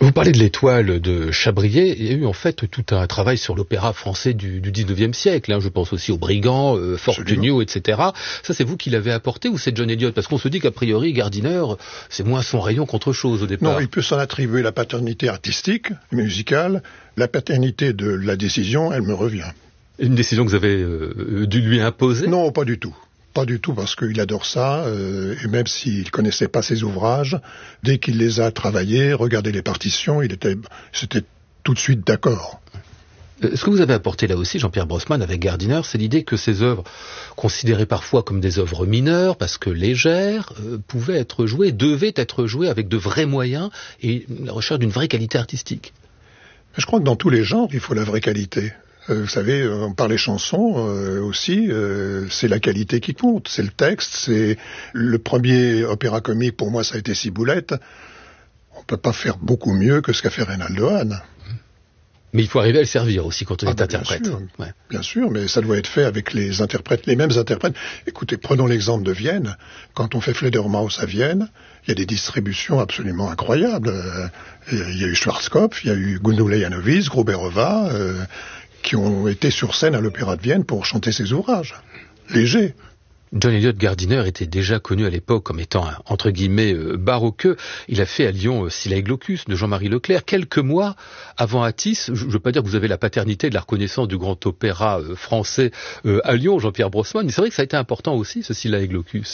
Vous parlez de l'Étoile de Chabrier. Il y a eu en fait tout un travail sur l'opéra français du 19e siècle. Je pense aussi aux Brigands, Fortunio, etc. Ça, c'est vous qui l'avez apporté ou c'est John Eliot? Parce qu'on se dit qu'a priori, Gardiner, c'est moins son rayon qu'autre chose au départ. Non, il peut s'en attribuer la paternité artistique, musicale. La paternité de la décision, elle me revient. Une décision que vous avez dû lui imposer? Non, pas du tout. Pas du tout, parce qu'il adore ça, et même s'il connaissait pas ses ouvrages, dès qu'il les a travaillés, regardé les partitions, c'était tout de suite d'accord. Ce que vous avez apporté là aussi, Jean-Pierre Brossman, avec Gardiner, c'est l'idée que ces œuvres, considérées parfois comme des œuvres mineures, parce que légères, pouvaient être jouées, devaient être jouées avec de vrais moyens et la recherche d'une vraie qualité artistique. Je crois que dans tous les genres, il faut la vraie qualité. Vous savez, par les chansons aussi, c'est la qualité qui compte, c'est le texte, c'est le premier opéra comique, pour moi ça a été Ciboulette. On peut pas faire beaucoup mieux que ce qu'a fait Reynaldo Hahn. Mais il faut arriver à le servir aussi quand on est interprète. Bien sûr, mais ça doit être fait avec les interprètes, les mêmes interprètes. Écoutez, prenons l'exemple de Vienne. Quand on fait Fledermaus à Vienne, il y a des distributions absolument incroyables. Il y a eu Schwarzkopf, il y a eu Gundula Janowitz, Gruberova, qui ont été sur scène à l'Opéra de Vienne pour chanter ses ouvrages. Légers. John Eliot Gardiner était déjà connu à l'époque comme étant, entre guillemets, baroqueux. Il a fait à Lyon Scylla et Glaucus de Jean-Marie Leclerc. Quelques mois avant Atis, je ne veux pas dire que vous avez la paternité de la reconnaissance du grand opéra français à Lyon, Jean-Pierre Brossman, mais c'est vrai que ça a été important aussi, ce Scylla et Glaucus.